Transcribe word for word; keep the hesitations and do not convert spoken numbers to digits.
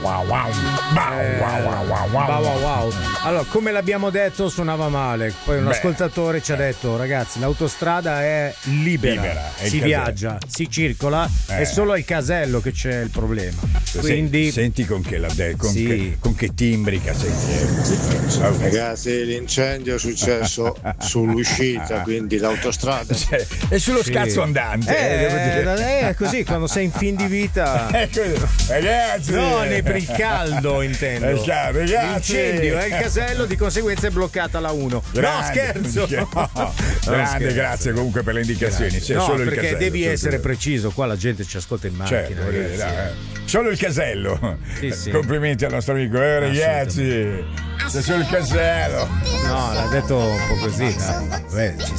Wow, wow. Wow, Eh, wow, wow, wow, wow. wow, wow, wow. Allora, come l'abbiamo detto, suonava male. Poi un Beh, ascoltatore ci ha detto: ragazzi, l'autostrada è libera, Libera, è il si casello. viaggia, si circola, Eh. è solo al casello che c'è il problema. Quindi, Senti, senti con che, la de- con Sì. che, con che timbrica, senti. eh. Ragazzi, l'incendio è successo sull'uscita, quindi l'autostrada. Cioè, è sullo Sì. scazzo andante. eh, devo eh, dire. è così, quando sei in fin di vita. Ecco, ragazzi. No, ne per il caldo intendo. Eh, chiaro, ragazzi. L'incendio è il casello, di conseguenza è bloccata la uno. No, Grande, scherzo. no, No, grande, scherzo. grazie comunque per le indicazioni. Sì, è No, solo il perché casello, devi solo il essere casello. preciso, qua la gente ci ascolta in macchina. Certo, voglio dire, ragazzi. dai, eh. Solo il casello. Sì, sì. Complimenti al nostro amico, eh, ragazzi. C'è solo il casello. No, l'ha detto un po' così. No. Beh, ci